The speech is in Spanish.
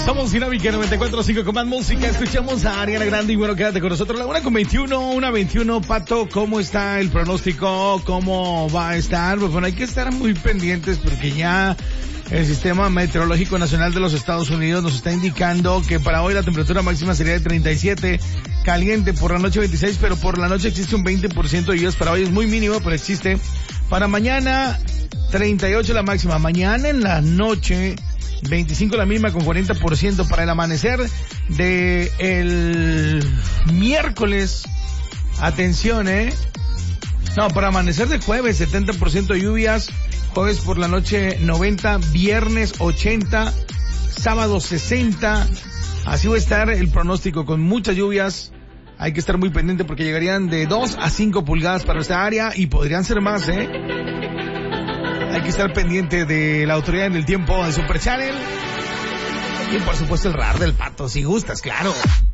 Somos Dinámica 94.5 con más música. Escuchamos a Ariana Grande y bueno, quédate con nosotros. La 1:21. Pato, ¿cómo está el pronóstico? ¿Cómo va a estar? Pues bueno, hay que estar muy pendientes porque ya el Sistema Meteorológico Nacional de los Estados Unidos nos está indicando que para hoy la temperatura máxima sería de 37, caliente, por la noche 26, pero por la noche existe un 20% de lluvias. Para hoy es muy mínimo, pero existe. Para mañana 38 la máxima. Mañana en la noche 25 la misma con 40% para el amanecer de el miércoles. Atención, No, para amanecer de jueves 70% de lluvias, jueves por la noche 90, viernes 80, sábado 60. Así va a estar el pronóstico con muchas lluvias. Hay que estar muy pendiente porque llegarían de 2 a 5 pulgadas para esta área y podrían ser más, Hay que estar pendiente de la autoridad en el tiempo de Super Channel. Y por supuesto el radar del Pato, si gustas, claro.